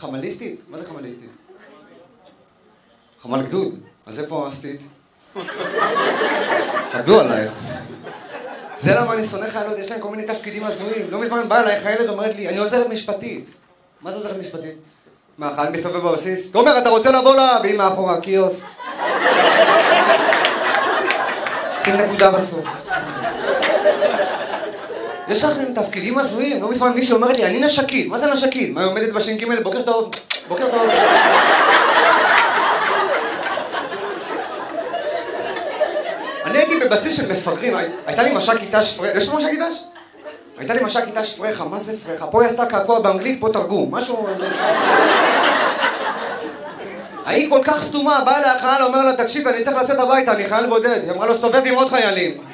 חמליסטית? מה זה חמליסטית? חמל גדוד. אז איפה אסתית? עבדו עלייך. זה למה אני שונא חיילות, יש להם כל מיני תפקידים הזויים. לא מזמן באה אליי חיילת ואומרת לי, אני עוזרת משפטית. מה זה עוזרת משפטית? מה, חייל מסתובב בבסיס? תומר, אתה רוצה לבוא לה? והיא מאחורה, קיוסק. שים נקודה בסוף. יש לכם תפקידים הזויים. לא מזמן מישהו אומרת לי, אני נשקית. מה זה נשקית? מה, היא עומדת בש"ג? בוקר טוב. בוקר טוב. אני הייתי בבסיס של מפגרים, הייתה לי מש"ק אית"ש פרחה, יש לו מש"ק אית"ש? הייתה לי מש"ק אית"ש פרחה, מה זה פרחה? פה היא עשתה קעקוע באנגלית, פה תרגום, משהו... היא כל כך סתומה, באה לאחייל, אומר לה, תקשיב, אני צריך לצאת הביתה, אני חייל בודד. היא אמרה לו, סתובב עם עוד חיילים.